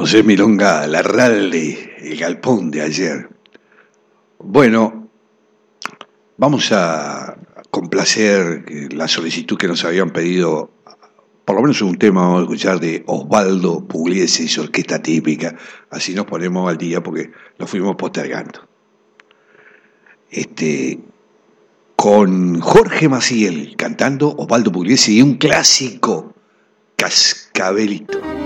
José Milonga, Larralde, el galpón de ayer. Bueno, vamos a complacer la solicitud que nos habían pedido, por lo menos un tema vamos a escuchar de Osvaldo Pugliese y su orquesta típica, así nos ponemos al día porque lo fuimos postergando. Con Jorge Maciel cantando Osvaldo Pugliese y un clásico, Cascabelito.